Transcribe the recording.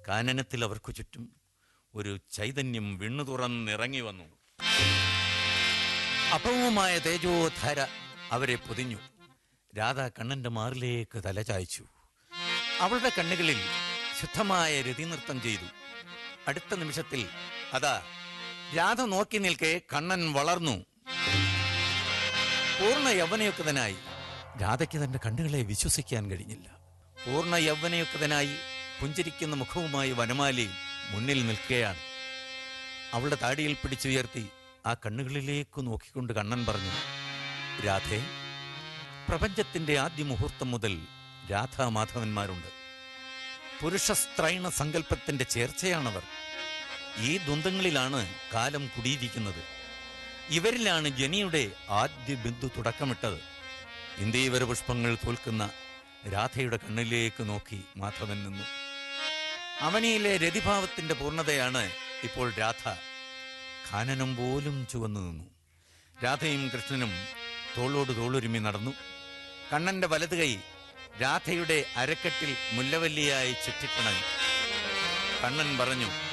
കാനനത്തിൽ അവർക്കു ചുറ്റും ഒരു ചൈതന്യം വിണ്ണു തുറന്നിറങ്ങി വന്നു. അപൂർവമായ തേജോധാര അവരെ പൊതിഞ്ഞു. രാധ കണ്ണന്റെ മാറിലേക്ക് തലചായ്ച്ചു. അവളുടെ കണ്ണുകളിൽ ശുദ്ധമായ രതിനൃത്തം ചെയ്തു. അടുത്ത നിമിഷത്തിൽ അതാ രാധ നോക്കി നിൽക്കെ കണ്ണൻ വളർന്നു. പൂർണ്ണ യൗവനയുക്തനായി. രാധയ്ക്ക് തന്റെ കണ്ണുകളെ വിശ്വസിക്കാൻ കഴിഞ്ഞില്ല. പൂർണ്ണ യൗവനയുക്തനായി പുഞ്ചിരിക്കുന്ന മുഖവുമായി വനമാലി മുന്നിൽ നിൽക്കുകയാണ്. അവളുടെ താടിയിൽ പിടിച്ചുയർത്തി ആ കണ്ണുകളിലേക്ക് നോക്കിക്കൊണ്ട് കണ്ണൻ പറഞ്ഞു, രാധേ, പ്രപഞ്ചത്തിന്റെ ആദ്യ മുഹൂർത്തം മുതൽ രാധാമാധവന്മാരുണ്ട്. പുരുഷസ്ത്രൈണ സങ്കല്പത്തിന്റെ ചേർച്ചയാണവർ. ഈ ദ്വന്ദ്ങ്ങളിലാണ് കാലം കുടിയിരിക്കുന്നത്. ഇവരിലാണ് ജനിയുടെ ആദ്യ ബിന്ദു തുടക്കമിട്ടത്. ഇന്ദീവര പുഷ്പങ്ങൾ തോൽക്കുന്ന രാധയുടെ കണ്ണിലേക്ക് നോക്കി മാധവൻ നിന്നു. അവനിയിലെ രതിഭാവത്തിന്റെ പൂർണ്ണതയാണ് ഇപ്പോൾ രാധ. കാനനം പോലും ചുവന്നു നിന്നു. രാധയും കൃഷ്ണനും തോളോട് തോളൊരുമി നടന്നു. കണ്ണന്റെ വലത് കൈ രാധയുടെ അരക്കെട്ടിൽ മുല്ലവല്ലിയായി ചുറ്റിപ്പിണങ്ങി. കണ്ണൻ പറഞ്ഞു,